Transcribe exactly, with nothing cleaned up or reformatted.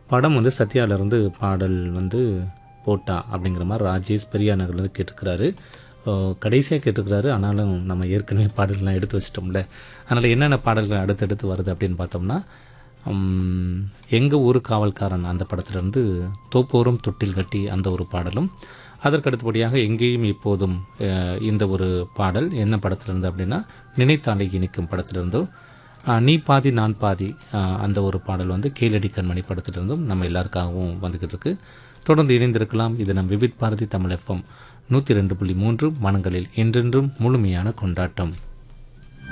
படம் வந்து சத்யாவிலேருந்து பாடல் வந்து போட்டா அப்படிங்கிற மாதிரி ராஜேஷ் பெரியா நகர்லேருந்து கேட்டிருக்கிறாரு. கடைசியாக கேட்டிருக்கிறாரு. ஆனாலும் நம்ம ஏற்கனவே பாடல்கள்லாம் எடுத்து வச்சிட்டோம்ல. அதனால் என்னென்ன பாடல்கள் அடுத்தடுத்து வருது அப்படின்னு பார்த்தோம்னா, எங்கள் ஊர் காவல்காரன் அந்த படத்துலேருந்து தோப்போரும் தொட்டில் கட்டி அந்த ஒரு பாடலும், அதற்கடுத்தபடியாக எங்கேயும் இப்போதும் அஹ், இந்த ஒரு பாடல் என்ன படத்துலேருந்து அப்படின்னா நினைத்தாலே இனிக்கும் படத்துலேருந்தும், அஹ், நீ பாதி நான் பாதி அஹ், அந்த ஒரு பாடல் வந்து கேளடி கண்மணி படத்துலேருந்தும் நம்ம எல்லாருக்காகவும் வந்துக்கிட்டு இருக்கு. தொடர்ந்து இணைந்திருக்கலாம். இது நம் விவித் பாரதி தமிழ் எஃப்எம் நூற்றி ரெண்டு புள்ளி மூன்று மனங்களில் என்றென்றும் முழுமையான கொண்டாட்டம்.